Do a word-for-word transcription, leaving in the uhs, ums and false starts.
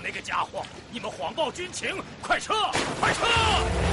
那个家伙！你们谎报军情，快撤！快撤！